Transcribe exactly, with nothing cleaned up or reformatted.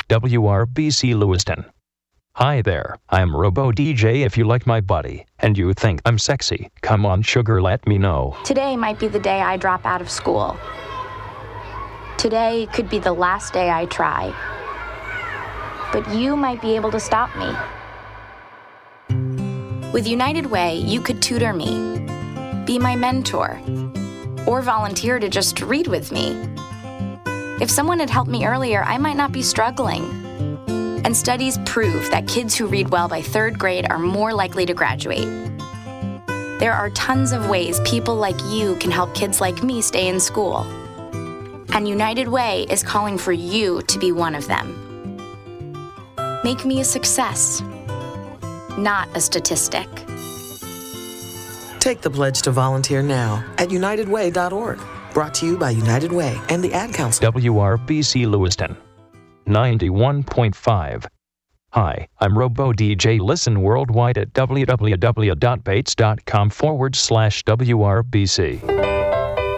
W R B C Lewiston. Hi there, I'm Robo D J. If you like my body and you think I'm sexy, come on sugar, let me know. Today might be the day I drop out of school. Today could be the last day I try. But you might be able to stop me. With United Way, you could tutor me, be my mentor, or volunteer to just read with me. If someone had helped me earlier, I might not be struggling. And studies prove that kids who read well by third grade are more likely to graduate. There are tons of ways people like you can help kids like me stay in school. And United Way is calling for you to be one of them. Make me a success, not a statistic. Take the pledge to volunteer now at united way dot org. Brought to you by United Way and the Ad Council. W R B C Lewiston, ninety-one point five. Hi, I'm Robo D J. Listen worldwide at www.bates.com forward slash WRBC.